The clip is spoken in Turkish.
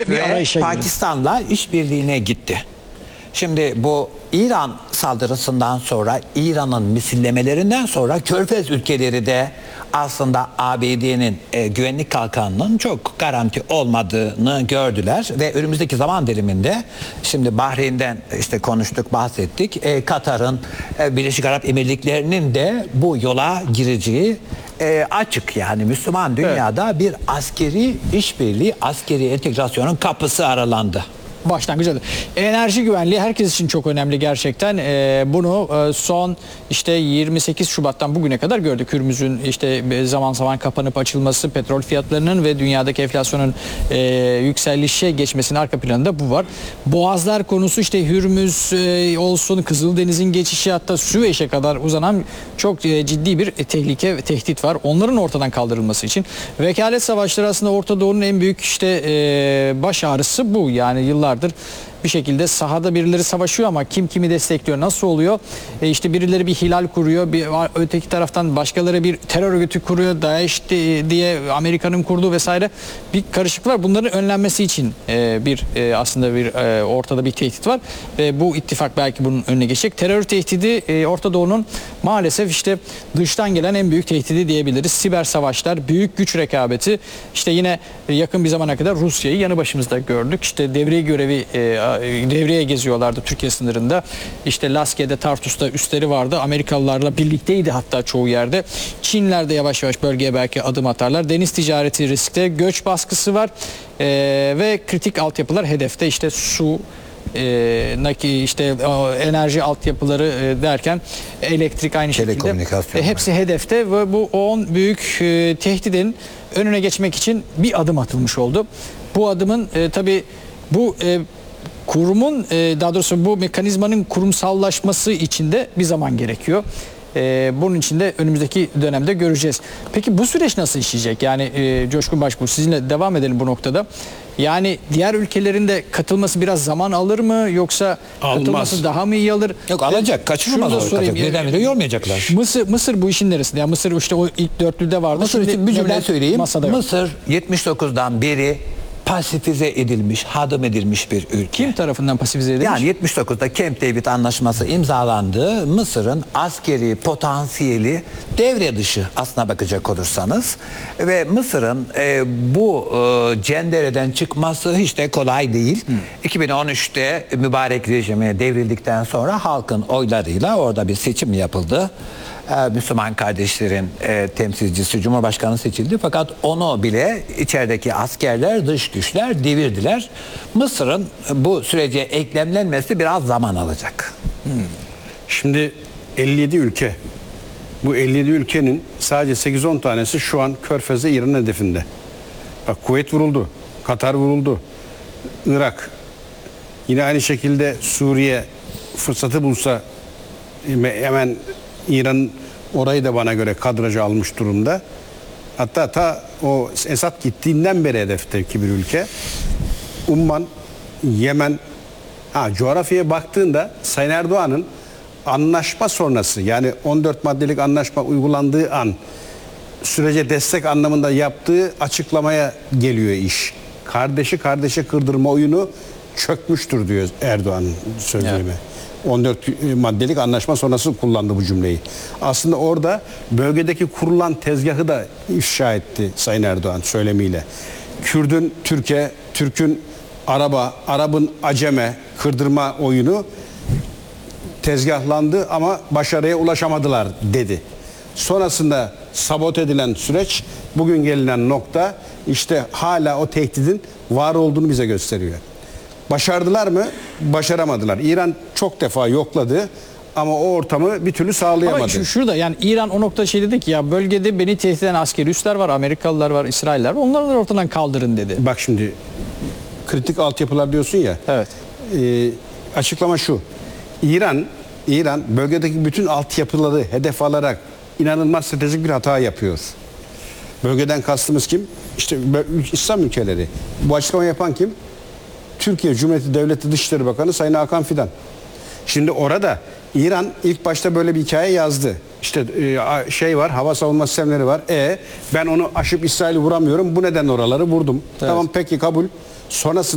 bir ve arayışa girdi. Pakistan'la işbirliğine gitti. Şimdi bu İran saldırısından sonra, İran'ın misillemelerinden sonra Körfez ülkeleri de aslında ABD'nin güvenlik kalkanının çok garanti olmadığını gördüler ve önümüzdeki zaman diliminde, şimdi Bahreyn'den işte konuştuk, bahsettik, Katar'ın, Birleşik Arap Emirlikleri'nin de bu yola gireceği açık. Yani Müslüman dünyada bir askeri işbirliği, askeri entegrasyonun kapısı aralandı. Başlangıç oldu. Enerji güvenliği herkes için çok önemli gerçekten. Bunu son işte 28 Şubat'tan bugüne kadar gördük. Hürmüz'ün işte zaman zaman kapanıp açılması, petrol fiyatlarının ve dünyadaki enflasyonun yükselişe geçmesinin arka planında bu var. Boğazlar konusu, işte Hürmüz olsun, Kızıldeniz'in geçişi, hatta Süveyş'e kadar uzanan çok ciddi bir tehlike ve tehdit var. Onların ortadan kaldırılması için vekalet savaşları aslında Orta Doğu'nun en büyük işte baş ağrısı bu. Yani yıllardır bir şekilde sahada birileri savaşıyor ama kim kimi destekliyor, nasıl oluyor? İşte birileri bir hilal kuruyor, öteki taraftan başkaları bir terör örgütü kuruyor, DAEŞ diye Amerika'nın kurduğu vesaire bir karışıklık var. Bunların önlenmesi için aslında bir ortada bir tehdit var ve bu ittifak belki bunun önüne geçecek. Terör tehdidi Orta Doğu'nun maalesef işte dıştan gelen en büyük tehdidi diyebiliriz. Siber savaşlar, büyük güç rekabeti. İşte yine yakın bir zamana kadar Rusya'yı yanı başımızda gördük. İşte devreye geziyorlardı Türkiye sınırında. İşte Laske'de, Tartus'ta üsleri vardı. Amerikalılarla birlikteydi hatta çoğu yerde. Çinler de yavaş yavaş bölgeye belki adım atarlar. Deniz ticareti riskte, göç baskısı var ve kritik altyapılar hedefte. İşte su, işte enerji altyapıları derken elektrik aynı şekilde hepsi hedefte ve bu 10 büyük tehdidin önüne geçmek için bir adım atılmış oldu. Bu adımın tabii bu kurumun, daha doğrusu bu mekanizmanın kurumsallaşması için de bir zaman gerekiyor. Bunun için de önümüzdeki dönemde göreceğiz. Peki bu süreç nasıl işleyecek? Yani Coşkun Başbuğ, sizinle devam edelim bu noktada. Yani diğer ülkelerin de katılması biraz zaman alır mı, yoksa katılması daha mı iyi alır? Yok, alacak, kaçırılmaz. Birdenbire yormayacaklar. Mısır bu işin neresinde? Yani Mısır işte o ilk dörtlüde vardı. Mısır için bir cümle söyleyeyim. Masada Mısır 79'dan beri pasifize edilmiş, hadım edilmiş bir ülke. Kim tarafından pasifize edilmiş? Yani 79'da Camp David anlaşması imzalandı. Mısır'ın askeri potansiyeli devre dışı aslına bakacak olursanız. Ve Mısır'ın bu cendereden çıkması hiç de kolay değil. 2013'te mübarek rejimi devrildikten sonra halkın oylarıyla orada bir seçim yapıldı. Müslüman kardeşlerin temsilcisi Cumhurbaşkanı seçildi, fakat onu bile içerideki askerler, dış güçler devirdiler. Mısır'ın bu sürece eklemlenmesi biraz zaman alacak. Şimdi 57 ülke, bu 57 ülkenin sadece 8-10 tanesi şu an Körfez'de İran hedefinde. Bak, Kuveyt vuruldu, Katar vuruldu, Irak, yine aynı şekilde Suriye fırsatı bulsa hemen İran orayı da bana göre kadraja almış durumda. Hatta ta o Esad gittiğinden beri hedefteki bir ülke. Umman, Yemen, coğrafyaya baktığında Sayın Erdoğan'ın anlaşma sonrası, yani 14 maddelik anlaşma uygulandığı an sürece destek anlamında yaptığı açıklamaya geliyor iş. Kardeşi kardeşe kırdırma oyunu çökmüştür diyor Erdoğan'ın söylemi. Evet. 14 maddelik anlaşma sonrası kullandı bu cümleyi. Aslında orada bölgedeki kurulan tezgahı da ifşa etti Sayın Erdoğan söylemiyle. Kürdün Türkiye, Türk'ün Arap'a, Arap'ın Acem'e kırdırma oyunu tezgahlandı ama başarıya ulaşamadılar dedi. Sonrasında sabote edilen süreç, bugün gelinen nokta işte hala o tehdidin var olduğunu bize gösteriyor. Başardılar mı? Başaramadılar. İran çok defa yokladı ama o ortamı bir türlü sağlayamadı. Ama şurada yani İran o noktada şey dedi ki, ya bölgede beni tehdit eden askeri üsler var, Amerikalılar var, İsrailler var, onları da ortadan kaldırın dedi. Bak şimdi, kritik altyapılar diyorsun ya. Evet. Açıklama şu. İran bölgedeki bütün altyapıları hedef alarak inanılmaz stratejik bir hata yapıyor. Bölgeden kastımız kim? İşte İslam ülkeleri. Bu açıklama yapan kim? Türkiye Cumhuriyeti Devleti Dışişleri Bakanı Sayın Hakan Fidan. Şimdi orada İran ilk başta böyle bir hikaye yazdı. İşte var, hava savunma sistemleri var. Ben onu aşıp İsrail'i vuramıyorum. Bu nedenle oraları vurdum. Evet. Tamam, peki, kabul. Sonrasında